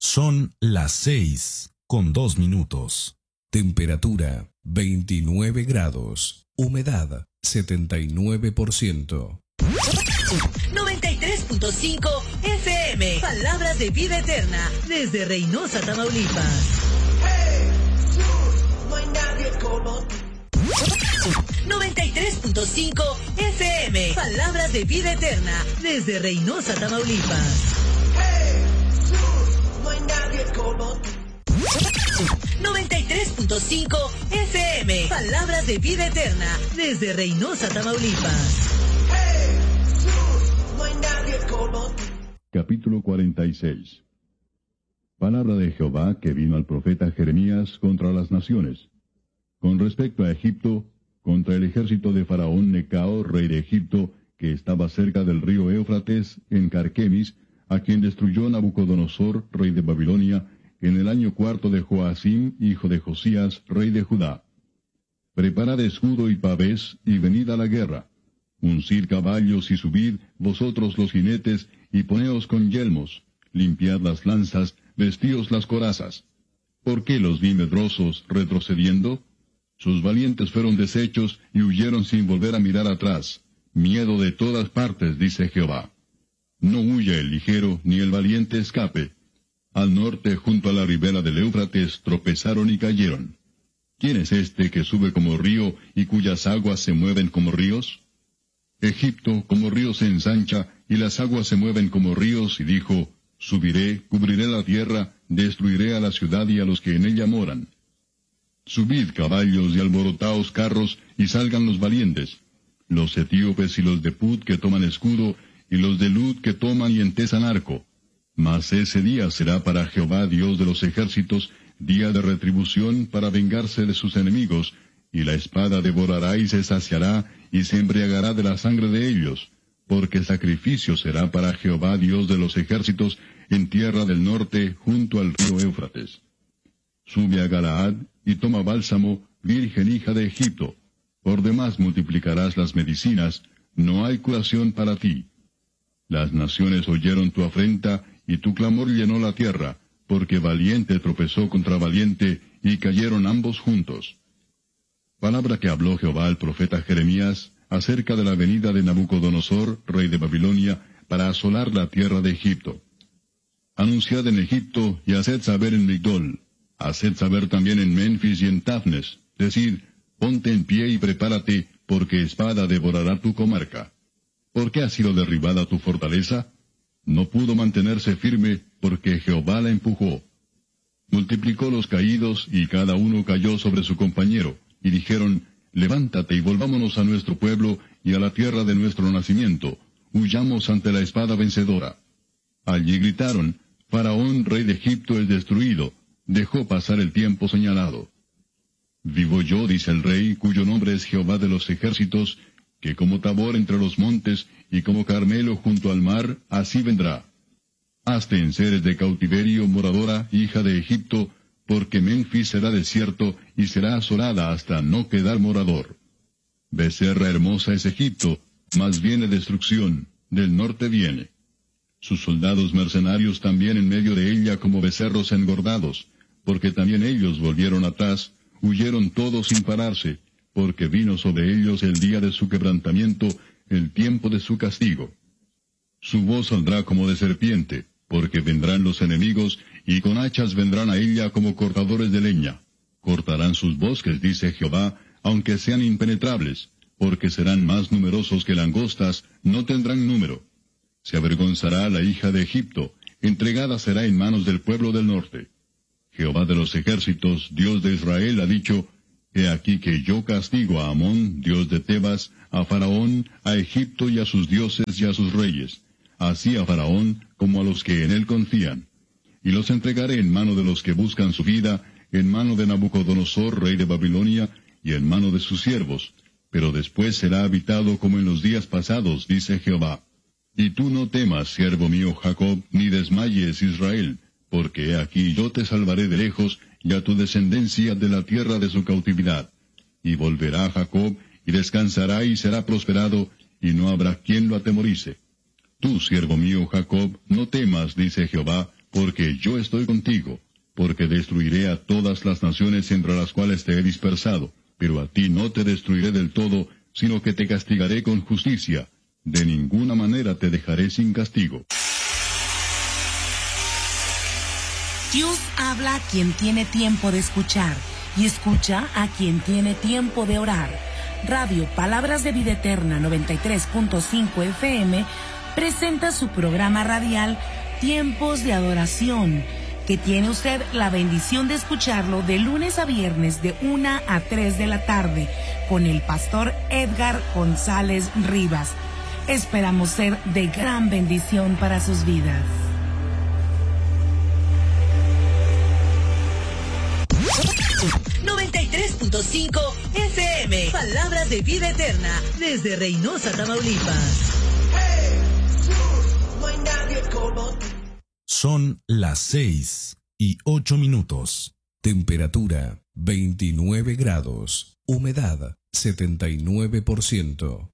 Son las 6:02. Temperatura 29 grados. Humedad 79%. 93.5 FM. Palabras de vida eterna. Desde Reynosa, Tamaulipas. No hay nadie como tú. 93.5 FM. Palabras de vida eterna. Desde Reynosa, Tamaulipas. No hay nadie como tú. 93.5 FM. Palabras de vida eterna. Desde Reynosa, Tamaulipas. No hay nadie como tú. Capítulo 46. Palabra de Jehová que vino al profeta Jeremías contra las naciones. Con respecto a Egipto, contra el ejército de Faraón Necao, rey de Egipto, que estaba cerca del río Éufrates, en Carquemis, a quien destruyó Nabucodonosor, rey de Babilonia, en el año 4 de Joacim, hijo de Josías, rey de Judá. Preparad escudo y pavés, y venid a la guerra. Uncid caballos y subid, vosotros los jinetes, y poneos con yelmos. Limpiad las lanzas, vestíos las corazas. ¿Por qué los vi medrosos retrocediendo? Sus valientes fueron deshechos y huyeron sin volver a mirar atrás. Miedo de todas partes, dice Jehová. No huya el ligero, ni el valiente escape. Al norte, junto a la ribera del Éufrates, tropezaron y cayeron. ¿Quién es este que sube como río y cuyas aguas se mueven como ríos? Egipto como río se ensancha, y las aguas se mueven como ríos, y dijo, subiré, cubriré la tierra, destruiré a la ciudad y a los que en ella moran. Subid caballos y alborotaos carros, y salgan los valientes, los etíopes y los de Put que toman escudo, y los de Lud que toman y entesan arco. Mas ese día será para Jehová Dios de los ejércitos, día de retribución para vengarse de sus enemigos, y la espada devorará y se saciará, y se embriagará de la sangre de ellos, porque sacrificio será para Jehová Dios de los ejércitos, en tierra del norte, junto al río Éufrates. Sube a Galaad, y toma bálsamo, virgen hija de Egipto. Por demás multiplicarás las medicinas, no hay curación para ti. Las naciones oyeron tu afrenta, y tu clamor llenó la tierra, porque valiente tropezó contra valiente, y cayeron ambos juntos. Palabra que habló Jehová al profeta Jeremías, acerca de la venida de Nabucodonosor, rey de Babilonia, para asolar la tierra de Egipto. Anunciad en Egipto, y haced saber en Migdol, haced saber también en Menfis y en Tafnes, decid, ponte en pie y prepárate, porque espada devorará tu comarca. ¿Por qué ha sido derribada tu fortaleza? No pudo mantenerse firme, porque Jehová la empujó. Multiplicó los caídos, y cada uno cayó sobre su compañero, y dijeron, levántate y volvámonos a nuestro pueblo, y a la tierra de nuestro nacimiento, huyamos ante la espada vencedora. Allí gritaron, Faraón, rey de Egipto, es destruido, dejó pasar el tiempo señalado. Vivo yo, dice el rey, cuyo nombre es Jehová de los ejércitos, que como Tabor entre los montes, y como Carmelo junto al mar, así vendrá. Hazte enseres de cautiverio, moradora, hija de Egipto, porque Menfis será desierto, y será asolada hasta no quedar morador. Becerra hermosa es Egipto, mas viene destrucción, del norte viene. Sus soldados mercenarios también en medio de ella como becerros engordados, porque también ellos volvieron atrás, huyeron todos sin pararse, porque vino sobre ellos el día de su quebrantamiento, el tiempo de su castigo. Su voz saldrá como de serpiente, porque vendrán los enemigos, y con hachas vendrán a ella como cortadores de leña. Cortarán sus bosques, dice Jehová, aunque sean impenetrables, porque serán más numerosos que langostas, no tendrán número. Se avergonzará la hija de Egipto, entregada será en manos del pueblo del norte. Jehová de los ejércitos, Dios de Israel, ha dicho, He aquí que yo castigo a Amón, dios de Tebas, a Faraón, a Egipto y a sus dioses y a sus reyes, así a Faraón como a los que en él confían. Y los entregaré en mano de los que buscan su vida, en mano de Nabucodonosor, rey de Babilonia, y en mano de sus siervos, pero después será habitado como en los días pasados, dice Jehová. Y tú no temas, siervo mío Jacob, ni desmayes Israel, porque he aquí yo te salvaré de lejos, y a tu descendencia de la tierra de su cautividad. Y volverá Jacob, y descansará y será prosperado, y no habrá quien lo atemorice. Tú, siervo mío Jacob, no temas, dice Jehová, porque yo estoy contigo, porque destruiré a todas las naciones entre las cuales te he dispersado, pero a ti no te destruiré del todo, sino que te castigaré con justicia. De ninguna manera te dejaré sin castigo. Dios habla a quien tiene tiempo de escuchar y escucha a quien tiene tiempo de orar. Radio Palabras de Vida Eterna 93.5 FM presenta su programa radial Tiempos de Adoración, que tiene usted la bendición de escucharlo de lunes a viernes de 1 a 3 de la tarde con el pastor Edgar González Rivas. Esperamos ser de gran bendición para sus vidas. .5 FM. Palabras de Vida Eterna desde Reynosa, Tamaulipas. Son las 6:08. Temperatura 29 grados. Humedad 79%.